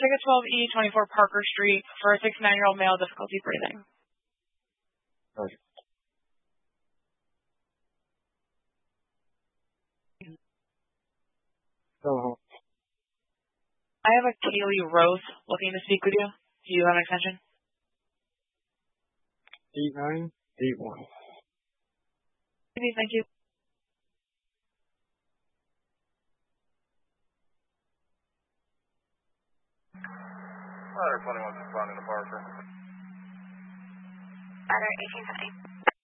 ticket 12E, 24 Parker Street for a 69-year-old male, difficulty breathing. Okay. Hello. I have a Kaylee Rose looking to speak with you. Do you have an extension? 8981. Thank you. Ladder 21 responding to Parker. Ladder 1870.